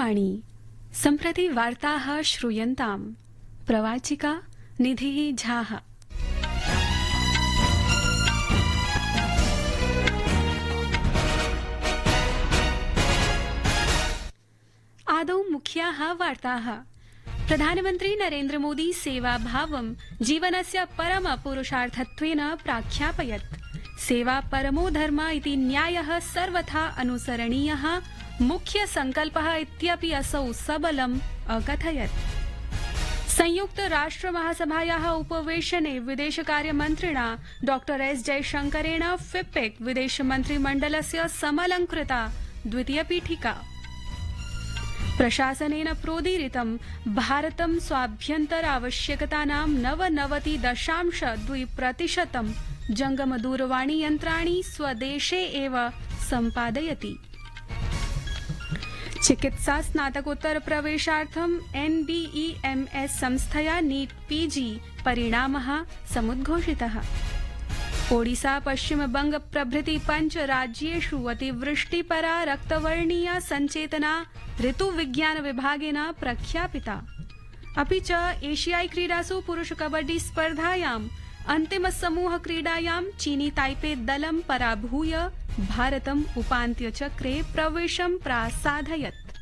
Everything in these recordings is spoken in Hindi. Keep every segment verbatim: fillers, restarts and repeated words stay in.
आकाशवाणी सम्प्रति वार्ताः श्रूयन्ताम् प्रवाचिका निधिः झाः। आदौ मुख्याः वार्ताः। प्रधानमन्त्री नरेन्द्र मोदी सेवाभावं जीवनस्य परम पुरुषार्थत्वेन प्राख्यापयत्। सेवा परमो धर्म इति न्यायः सर्वथा अनुसरणीयः मुख्य संकल्पः इत्यपि असौ सबलम् अकथयत्। संयुक्त राष्ट्र महासभायाः उपवेशने विदेशकार्यमन्त्रिणा डॉक्टर एस जयशंकरेण फिप्पेक् विदेशमन्त्रिमण्डलस्य समलंकृता द्वितीय पीठिका। प्रशासनेन प्रोदीरितं भारतं स्वाभ्यन्तर आवश्यकतानां नवनवति दशांश द्वि प्रतिशतं जंगमदूरवाणी यन्त्राणि स्वदेशे एव सम्पादयति। चिकित्सा स्नातकोत्तर प्रवेशार्थं N B E M S संस्थया नीट पीजी परिणामः समुद्घोषितः। ओडिसा पश्चिमबंग प्रभृति पंच राज्येषु अतिवृष्टिपरा रक्तवर्णीया संचेतना ऋतुविज्ञान विभागेन प्रख्यापिता। अपि च एशियाई क्रीडासु पुरुष कबड्डी स्पर्धायाम् अन्तिम समूह क्रीडायां चीनी ताइपे दलं पराभूय भारतम् उपान्त्यचक्रे प्रवेशं प्रासादयत्।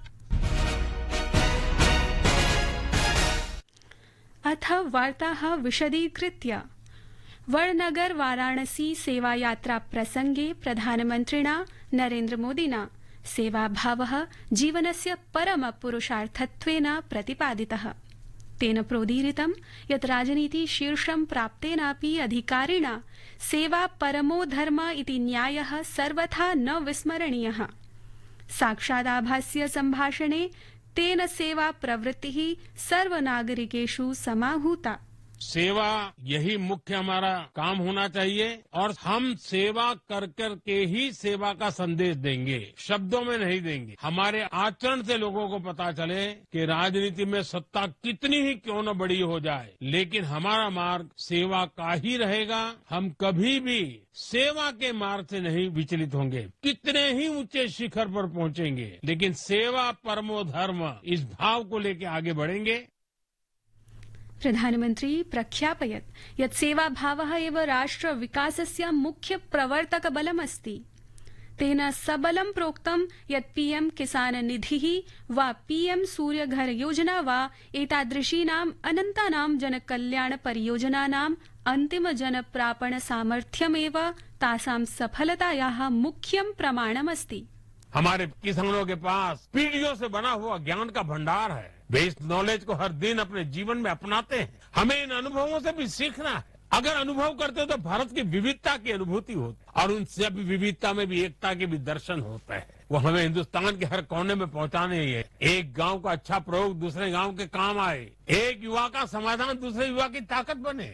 अथ वार्ताः विशदीकृत्य। वडनगर वाराणसी सेवायात्रा प्रसंगे प्रधानमन्त्रिणा नरेन्द्र मोदिना सेवाभावः जीवनस्य परम पुरुषार्थत्वेन प्रतिपादितः। तेन प्रोदीरितं यत् राजनीति शीर्षं प्राप्तेनापि अधिकारिणा सेवा परमो धर्म इति न्यायः सर्वथा न विस्मरणीयः। साक्षादाभास्य सम्भाषणे तेन सेवा प्रवृत्तिः सर्वनागरिकेषु समाहूता। सेवा यही मुख्य हमारा काम होना चाहिए और हम सेवा कर कर के ही सेवा का संदेश देंगे, शब्दों में नहीं देंगे। हमारे आचरण से लोगों को पता चले कि राजनीति में सत्ता कितनी ही क्यों न बड़ी हो जाए, लेकिन हमारा मार्ग सेवा का ही रहेगा। हम कभी भी सेवा के मार्ग से नहीं विचलित होंगे। कितने ही ऊंचे शिखर पर पहुंचेंगे, लेकिन सेवा परमो धर्म इस भाव को लेकर आगे बढ़ेंगे। प्रधानमन्त्री प्रख्यापयत् यत् सेवाभावः एव राष्ट्र विकासस्य मुख्य प्रवर्तक बलमस्ति। तेन सबलं प्रोक्तं यत् पीएम किसान निधिः वा पीएम सूर्यघर योजना वा एतादृशीनाम् अनन्तानां जनकल्याण परियोजनानाम् अन्तिम जनप्रापण सामर्थ्यमेव तासां सफलतायाः मुख्यं प्रमाणमस्ति। हमारे किसानों के पास पीढ़ियों से बना हुआ ज्ञान का भंडार है। वे इस नॉलेज को हर दिन अपने जीवन में अपनाते हैं। हमें इन अनुभवों से भी सीखना है। अगर अनुभव करते तो भारत की विविधता की अनुभूति होती और उन सभी विविधता में भी एकता के भी दर्शन होते हैं। वो हमें हिंदुस्तान के हर कोने में पहुंचाने ही है। एक गांव का अच्छा प्रयोग दूसरे गांव के काम आए, एक युवा का समाधान दूसरे युवा की ताकत बने।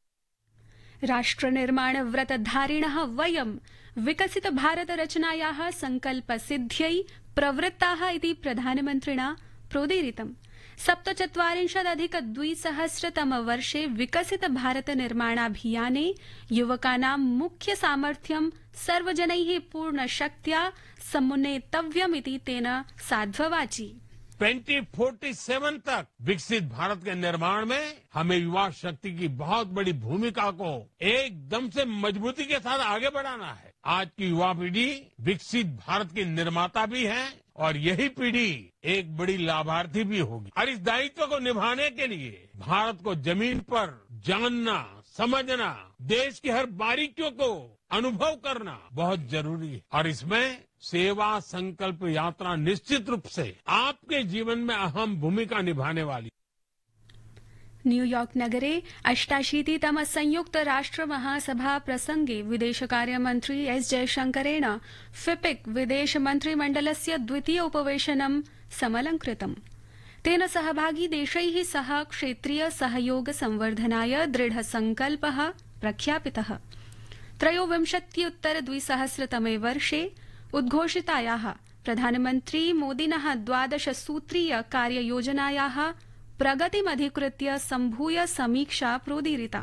राष्ट्र निर्माण व्रतधारिणः वयं विकसित भारत रचनायाः संकल्प सिद्ध्यै प्रवृत्ताः इति प्रधानमन्त्रिणा प्रोदीरितम्। सप्तचत्वारिंशदधिक द्विसहस्रतम वर्षे विकसित भारत निर्माणाभियाने युवकानां मुख्य सामर्थ्यं सर्वजनैः पूर्ण शक्त्या समुन्नेतव्यमिति तेन साध्ववाचि। ट्वेंटी फोर्टी सेवन तक विकसित भारत के निर्माण में हमें युवा शक्ति की बहुत बड़ी भूमिका को एकदम से मजबूती के साथ आगे बढ़ाना है। आज की युवा पीढ़ी विकसित भारत की निर्माता भी है और यही पीढ़ी एक बड़ी लाभार्थी भी होगी। और इस दायित्व को निभाने के लिए भारत को जमीन पर जानना, समझना, देश की हर बारीकियों को अनुभव करना बहुत जरूरी है। और इसमें सेवा संकल्प यात्रा निश्चित रूप से आपके जीवन में अहम भूमिका निभाने वाली। न्यूयॉर्क नगरे अष्टाशीतितम संयुक्त राष्ट्र महासभा प्रसंगे विदेशकार्यमन्त्री एस जयशंकरेण फिपिक् विदेशमन्त्रिमण्डलस्य द्वितीय उपवेशनं समलंकृतम्। तेन सहभागी देशैः सह क्षेत्रीय सहयोग संवर्धनाय दृढ संकल्पः प्रख्यापितः। त्रयोविंशत्युत्तर द्विसहस्रतमे वर्षे उद्घोषितायाः प्रधानमन्त्री मोदिनः द्वादश सूत्रीय कार्ययोजनायाः प्रगतिमधिकृत्य सम्भूय समीक्षा प्रोदीरिता।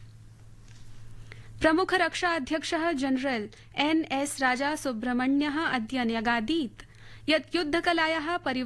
प्रमुख रक्षा अध्यक्षः जनरल एन एस राजा सुब्रह्मण्यः अद्य न्यगादीत् यत् युद्धकलायाः